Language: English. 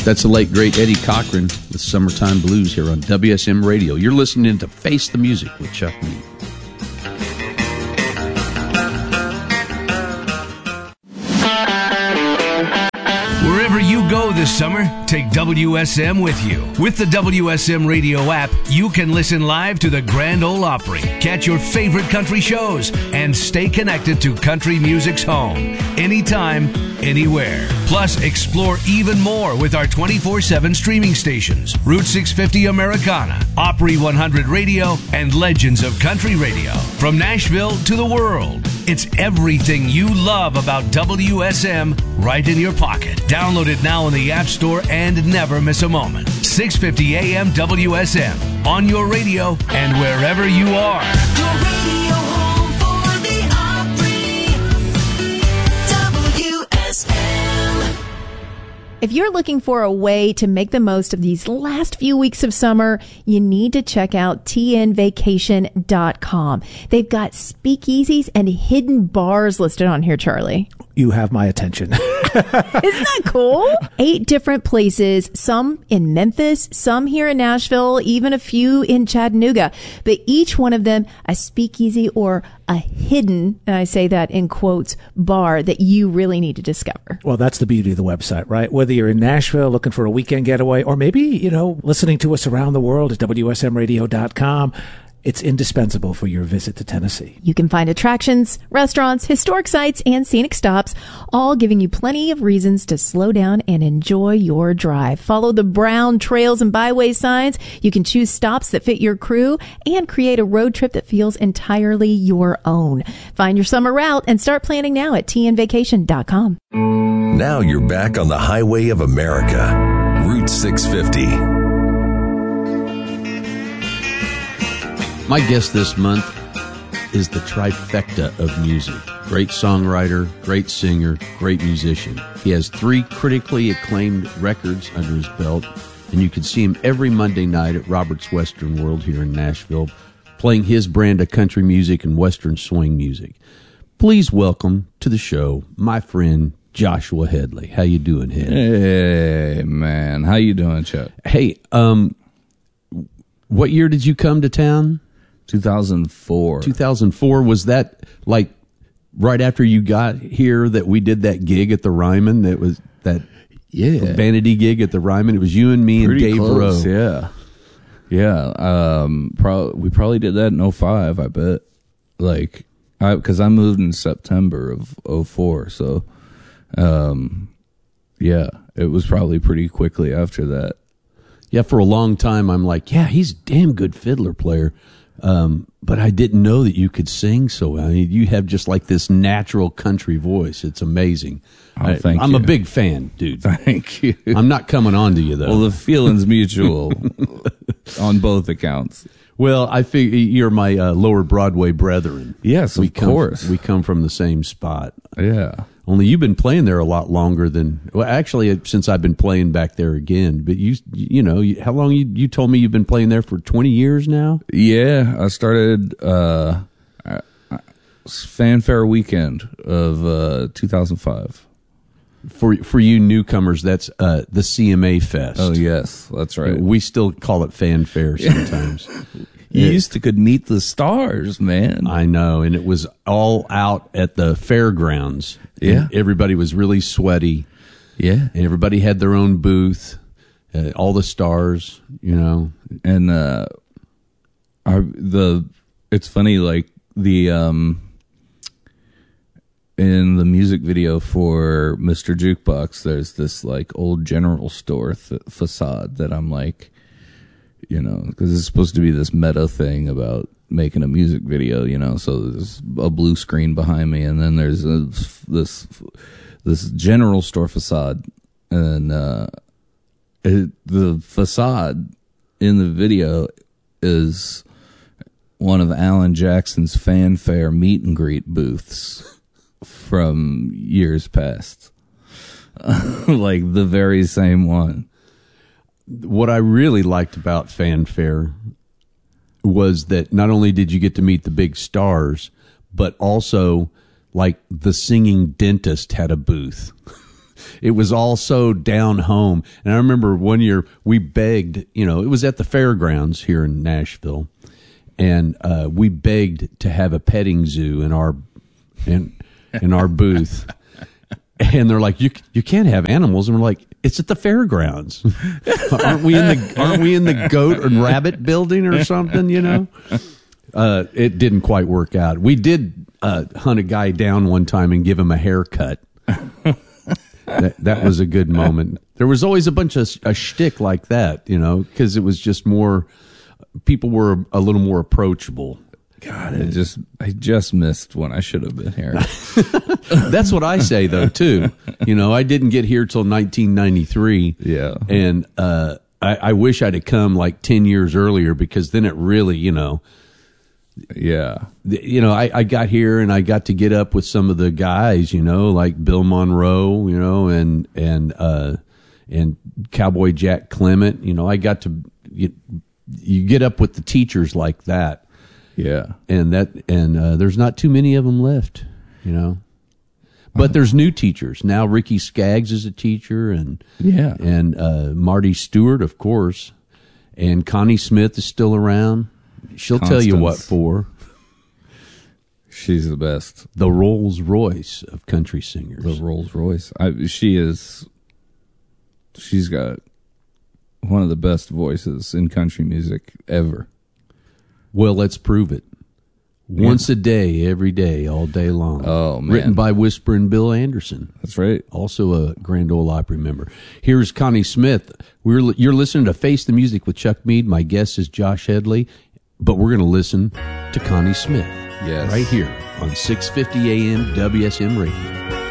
That's the late, great Eddie Cochran with Summertime Blues here on WSM Radio. You're listening to Face the Music with Chuck Mead. Wherever you go this summer, take WSM with you. With the WSM Radio app, you can listen live to the Grand Ole Opry, catch your favorite country shows, and stay connected to country music's home, anytime, anywhere. Plus, explore even more with our 24/7 streaming stations, Route 650 Americana, Opry 100 Radio, and Legends of Country Radio. From Nashville to the world, it's everything you love about WSM right in your pocket. Download it now in the App Store and never miss a moment. 650 AM WSM, on your radio and wherever you are. Your radio home for the Opry, WSM. If you're looking for a way to make the most of these last few weeks of summer, you need to check out tnvacation.com. They've got speakeasies and hidden bars listed on here, Charlie. You have my attention. Isn't that cool? 8 different places, some in Memphis, some here in Nashville, even a few in Chattanooga. But each one of them a speakeasy or a hidden, and I say that in quotes, bar that you really need to discover. Well, that's the beauty of the website, right? Whether you're in Nashville looking for a weekend getaway or maybe, listening to us around the world at WSMradio.com, it's indispensable for your visit to Tennessee. You can find attractions, restaurants, historic sites, and scenic stops, all giving you plenty of reasons to slow down and enjoy your drive. Follow the brown trails and byway signs. You can choose stops that fit your crew and create a road trip that feels entirely your own. Find your summer route and start planning now at tnvacation.com. Now you're back on the highway of America, Route 650. My guest this month is the trifecta of music. Great songwriter, great singer, great musician. He has 3 critically acclaimed records under his belt, and you can see him every Monday night at Robert's Western World here in Nashville, playing his brand of country music and Western swing music. Please welcome to the show my friend Joshua Headley. How you doing, Head? Hey, man. How you doing, Chuck? Hey, what year did you come to town? 2004. 2004. Was that like right after you got here that we did that gig at the Ryman? That was that vanity gig at the Ryman. It was you and me Pretty and Dave close, Rowe. Yeah. We probably did that in 05, I bet. Because I moved in September of 04. So, it was probably pretty quickly after that. Yeah, for a long time, I'm like, yeah, he's a damn good fiddler player. But I didn't know that you could sing so well. I mean, you have just like this natural country voice. It's amazing. Thank you. I'm a big fan, dude. Thank you. I'm not coming on to you, though. Well, the feeling's mutual on both accounts. Well, I figure you're my lower Broadway brethren. Yes, of course. We come from the same spot. Yeah. Only you've been playing there a lot longer than, well, actually, since I've been playing back there again. But how long you told me you've been playing there for 20 years now? Yeah, I started Fanfare Weekend of 2005. For you newcomers, that's the CMA Fest. Oh, yes, that's right. We still call it Fanfare sometimes. You used to could meet the stars, man. I know, and it was all out at the fairgrounds. Yeah. And everybody was really sweaty. Yeah. And everybody had their own booth, all the stars, And it's funny, like in the music video for Mr. Jukebox, there's this like old general store facade that I'm like, because it's supposed to be this meta thing about making a music video, so there's a blue screen behind me, and then there's this general store facade, and the facade in the video is one of Alan Jackson's Fanfare meet and greet booths from years past. Like the very same one. What I really liked about Fanfare was that not only did you get to meet the big stars, but also like the singing dentist had a booth. It was all so down home. And I remember one year we begged, it was at the fairgrounds here in Nashville, and we begged to have a petting zoo in our booth. And they're like, you can't have animals. And we're like, it's at the fairgrounds. Aren't we in the goat and rabbit building or something, It didn't quite work out. We did hunt a guy down one time and give him a haircut. That was a good moment. There was always a bunch of a shtick like that, because it was just more, people were a little more approachable. God, I just missed when I should have been here. That's what I say though too. I didn't get here till 1993. Yeah, and I wish I'd have come like 10 years earlier, because then it really, yeah. I got here and I got to get up with some of the guys, like Bill Monroe, and Cowboy Jack Clement. I got to you get up with the teachers like that. Yeah, and there's not too many of them left, But there's new teachers now. Ricky Skaggs is a teacher, and Marty Stewart, of course, and Connie Smith is still around. She'll tell you what for. She's the best. The Rolls Royce of country singers. The Rolls Royce. She's got one of the best voices in country music ever. Well, let's prove it. Once a day, every day, all day long. Oh, man. Written by Whisperin' Bill Anderson. That's right. Also a Grand Ole Opry member. Here's Connie Smith. You're listening to Face the Music with Chuck Mead. My guest is Josh Headley. But we're going to listen to Connie Smith. Yes. Right here on 650 AM WSM Radio.